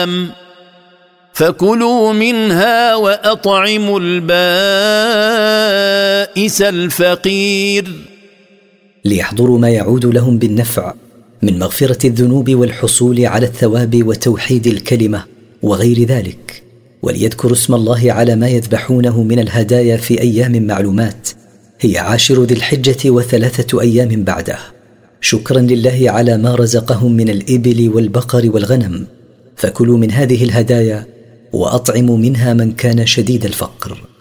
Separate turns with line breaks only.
الأنعام فكلوا منها وأطعموا البائس الفقير.
ليحضروا ما يعود لهم بالنفع من مغفرة الذنوب والحصول على الثواب وتوحيد الكلمة وغير ذلك، وليذكروا اسم الله على ما يذبحونه من الهدايا في أيام معلومات هي 10 ذي الحجة و3 أيام بعده، شكرا لله على ما رزقهم من الإبل والبقر والغنم. فكلوا من هذه الهدايا وأطعموا منها من كان شديد الفقر.